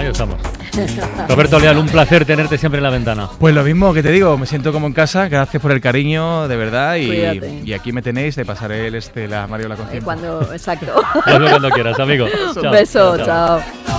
ahí estamos. Roberto Leal, un placer tenerte siempre en la ventana. Pues lo mismo que te digo, me siento como en casa, gracias por el cariño, de verdad, y aquí me tenéis, te pasaré la Mariola con tiempo. Exacto. Hazlo cuando quieras, amigo. Un beso, chao.